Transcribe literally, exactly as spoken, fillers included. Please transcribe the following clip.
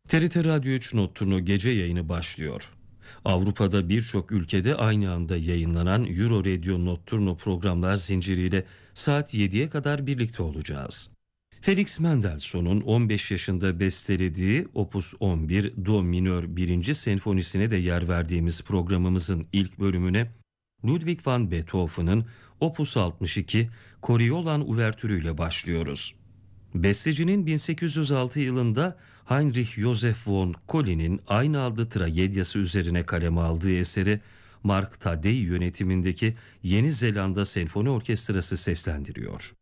T R T Radyo üç Notturno gece yayını başlıyor. Avrupa'da birçok ülkede aynı anda yayınlanan Euro Radio Notturno programlar zinciriyle saat yediye kadar birlikte olacağız. Felix Mendelssohn'un on beş yaşında bestelediği Opus on bir Do minör birinci senfonisine de yer verdiğimiz programımızın ilk bölümüne Ludwig van Beethoven'ın Opus altmış iki Coriolan uvertürüyle başlıyoruz. Bestecinin bin sekiz yüz altı yılında Heinrich Joseph von Colley'nin aynı adlı tragedyası üzerine kaleme aldığı eseri Mark Taddei yönetimindeki Yeni Zelanda Senfoni Orkestrası seslendiriyor.